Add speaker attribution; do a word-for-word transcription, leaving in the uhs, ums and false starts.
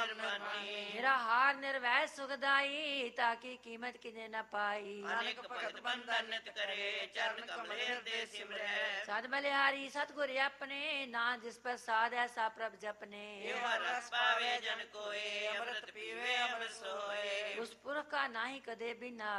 Speaker 1: ਮਿਹਰਬਾਨੀ।
Speaker 2: ਮੇਰਾ ਹਾਰ ਨਿਰਵੈ ਸੁਖਦਾਈ ਤਾਕੀ ਕੀਮਤ ਕਿਨੇ ਨਾ ਪਾਈ।
Speaker 1: ਨਾਨਕ ਭਗਤ ਬੰਦਾ ਨਿਤ ਕਰੇ ਚਰਨ ਕਮਲੇ ਹਿਰਦੇ ਸਿਮਰੈ।
Speaker 2: ਸਤ ਬਲਿਹਾਰੀ ਸਤਿਗੁਰ ਆਪਣੇ ਨਾਮ ਜਿਸ ਪ੍ਰਸਾਦ ਐਸਾ ਪ੍ਰਭ ਜਪਨੇ।
Speaker 1: ਇਹ ਹਰ ਰਸ ਪਾਵੇ ਜਨ ਕੋਏ ਅੰਮ੍ਰਿਤ ਪੀਵੇ ਅੰਮ੍ਰਿਤ ਸੋਏ।
Speaker 2: ਉਸ ਪੁਰਖ ਕਾ ਨਾਹੀ ਕਦੇ ਬਿਨਾ